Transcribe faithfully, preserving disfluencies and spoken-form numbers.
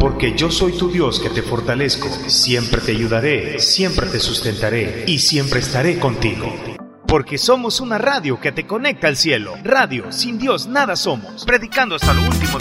porque yo soy tu Dios que te fortalezco, siempre te ayudaré, siempre te sustentaré y siempre estaré contigo. Porque somos una radio que te conecta al cielo. Radio, sin Dios nada somos. Predicando hasta lo último de